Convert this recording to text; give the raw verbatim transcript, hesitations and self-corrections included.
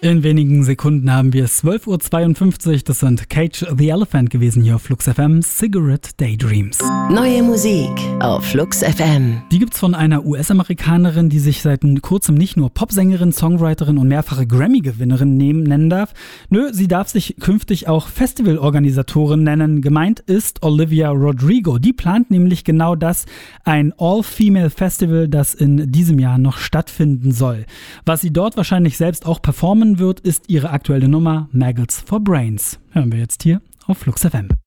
In wenigen Sekunden haben wir es zwölf Uhr zweiundfünfzig. Das sind Cage the Elephant gewesen hier auf Flux F M. Cigarette Daydreams. Neue Musik auf Flux F M. Die gibt's von einer U S-Amerikanerin, die sich seit kurzem nicht nur Popsängerin, Songwriterin und mehrfache Grammy-Gewinnerin nehmen, nennen darf. Nö, sie darf sich künftig auch Festivalorganisatorin nennen. Gemeint ist Olivia Rodrigo. Die plant nämlich genau das, ein All-Female-Festival, das in diesem Jahr noch stattfinden soll. Was sie dort wahrscheinlich selbst auch performen wird, ist ihre aktuelle Nummer Maggots for Brains. Hören wir jetzt hier auf Flux F M.